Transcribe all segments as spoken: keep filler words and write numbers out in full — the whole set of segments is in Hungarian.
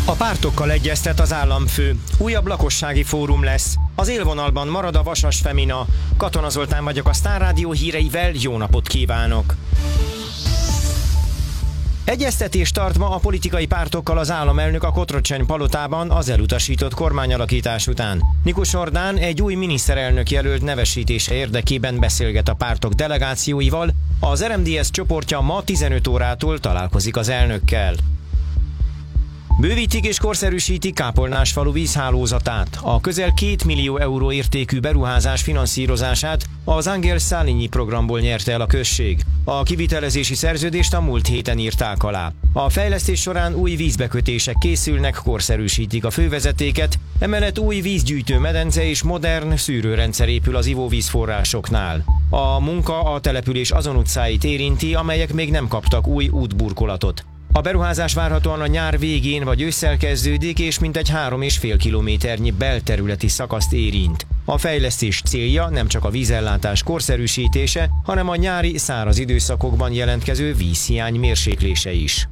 A pártokkal egyeztet az államfő. Újabb lakossági fórum lesz. Az élvonalban marad a Vasas Femina. Katona Zoltán vagyok, a Sztár Rádió híreivel, jó napot kívánok! Egyeztetést tart ma a politikai pártokkal az államelnök a Cotroceni palotában az elutasított kormányalakítás után. Nikos Orbán egy új miniszterelnök jelölt nevesítése érdekében beszélget a pártok delegációival. Az er em dé es csoportja ma tizenöt órától találkozik az elnökkel. Bővítik és korszerűsítik Kápolnásfalu vízhálózatát. A közel két millió euró értékű beruházás finanszírozását az Angel Szálinyi programból nyerte el a község. A kivitelezési szerződést a múlt héten írták alá. A fejlesztés során új vízbekötések készülnek, korszerűsítik a fővezetéket, emellett új vízgyűjtő medence és modern szűrőrendszer épül az ivóvízforrásoknál. A munka a település azon utcáit érinti, amelyek még nem kaptak új útburkolatot. A beruházás várhatóan a nyár végén vagy ősszel kezdődik, és mintegy három és fél kilométernyi belterületi szakaszt érint. A fejlesztés célja nem csak a vízellátás korszerűsítése, hanem a nyári száraz időszakokban jelentkező vízhiány mérséklése is.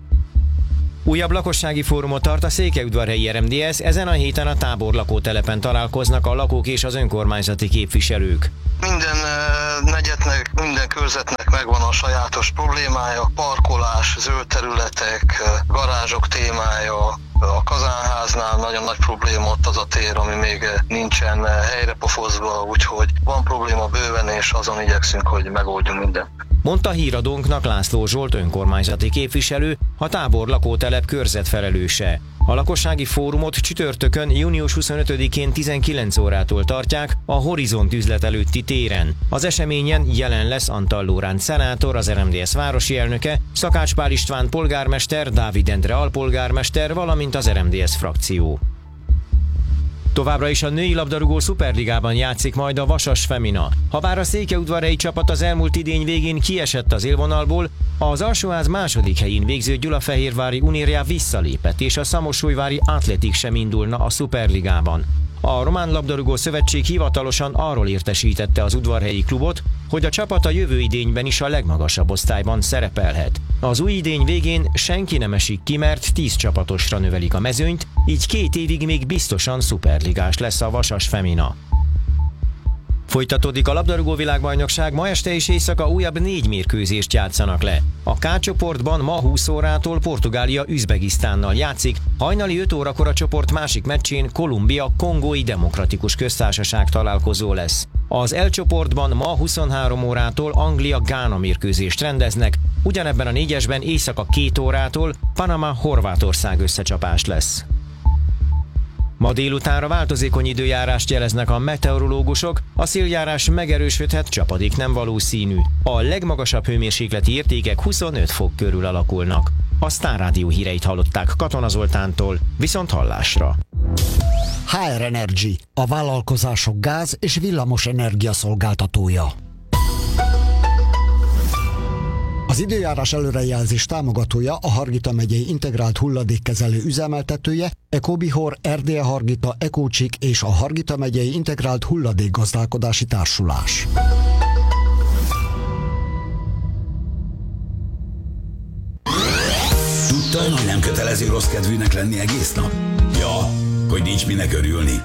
Újabb lakossági fórumot tart a székelyudvarhelyi er em dé es, ezen a héten a Tábor lakótelepen találkoznak a lakók és az önkormányzati képviselők. Minden negyednek, minden körzetnek megvan a sajátos problémája, parkolás, zöld területek, garázsok témája. A Kazánháznál nagyon nagy probléma ott az a tér, ami még nincsen helyrepofozva, úgyhogy van probléma bőven, és azon igyekszünk, hogy megoldjunk mindent. Mondta híradónknak László Zsolt önkormányzati képviselő, a Tábor lakótelep körzetfelelőse. A lakossági fórumot csütörtökön, június huszonötödikén tizenkilenc órától tartják a Horizont üzlet előtti téren. Az eseményen jelen lesz Antal Lóránc szenátor, az er em dé es városi elnöke, Szakács Pál István polgármester, Dávid Endre alpolgármester, valamint az er em dé es frakció. Továbbra is a női labdarúgó szuperligában játszik majd a Vasas Femina. Habár a székelyudvarhelyi csapat az elmúlt idény végén kiesett az élvonalból, az alsóház második helyén végző Gyulafehérvári Unirja visszalépett, és a Szamosújvári Atletik sem indulna a szuperligában. A Román Labdarúgó Szövetség hivatalosan arról értesítette az udvarhelyi klubot, hogy a csapat a jövő idényben is a legmagasabb osztályban szerepelhet. Az új idény végén senki nem esik ki, mert tíz csapatosra növelik a mezőnyt, így két évig még biztosan szuperligás lesz a Vasas Femina. Folytatódik a labdarúgó világbajnokság, ma este és éjszaka újabb négy mérkőzést játszanak le. A K csoportban ma húsz órától Portugália Üzbegisztánnal játszik, hajnali öt órakor a csoport másik meccsén Kolumbia Kongói Demokratikus Köztársaság találkozó lesz. Az L csoportban ma huszonhárom órától Anglia Gána mérkőzést rendeznek, ugyanebben a négyesben éjszaka két órától Panama Horvátország összecsapás lesz. Ma délutánra változékony időjárást jeleznek a meteorológusok, a széljárás megerősödhet, csapadék nem valószínű. A legmagasabb hőmérsékleti értékek huszonöt fok körül alakulnak. A Sztár Rádió híreit hallották Katona Zoltántól, viszont hallásra. há er Energy, a vállalkozások gáz- és villamos energia szolgáltatója. Az időjárás előrejelzés támogatója a Hargita megyei integrált hulladékkezelő üzemeltetője, Ecobihor, Erdélye Hargita, Ecócsik és a Hargita megyei integrált hulladékgazdálkodási társulás. Tudtad, hogy nem kötelező rossz kedvűnek lenni egész nap? Ja, hogy nincs minek örülni.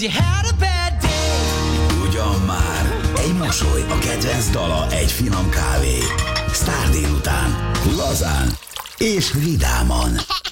Ugyan már, egy mosoly, a kedvenc dala, egy finom kávé. Sztár délután, lazán és vidáman.